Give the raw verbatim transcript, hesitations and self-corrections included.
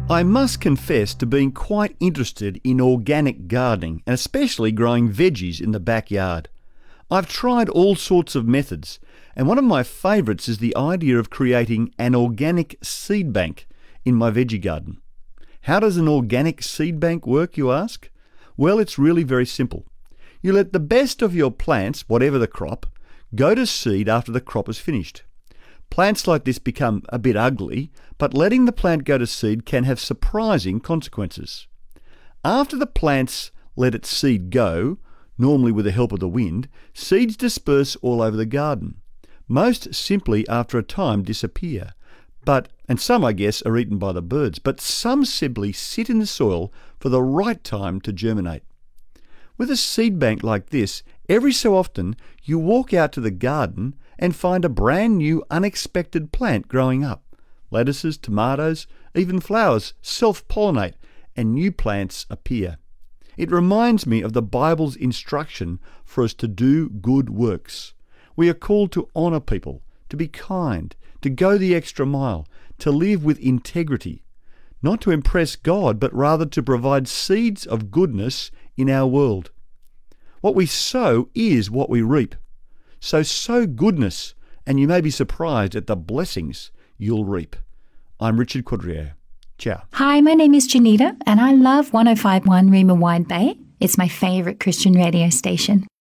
I must confess to being quite interested in organic gardening and especially growing veggies in the backyard. I've tried all sorts of methods, and one of my favourites is the idea of creating an organic seed bank in my veggie garden. How does an organic seed bank work, you ask? Well, it's really very simple. You let the best of your plants, whatever the crop, go to seed after the crop is finished. Plants like this become a bit ugly, but letting the plant go to seed can have surprising consequences. After the plants let its seed go, normally with the help of the wind, seeds disperse all over the garden. Most simply after a time disappear, but and some I guess are eaten by the birds, but some simply sit in the soil for the right time to germinate. With a seed bank like this, every so often you walk out to the garden and find a brand new unexpected plant growing up. Lettuces, tomatoes, even flowers self-pollinate and new plants appear. It reminds me of the Bible's instruction for us to do good works. We are called to honour people, to be kind, to go the extra mile, to live with integrity, not to impress God, but rather to provide seeds of goodness in our world. What we sow is what we reap. So sow goodness, and you may be surprised at the blessings you'll reap. I'm Richard Quadrier. Ciao. Hi, my name is Janita, and I love one oh five point one Rima Wide Bay. It's my favourite Christian radio station.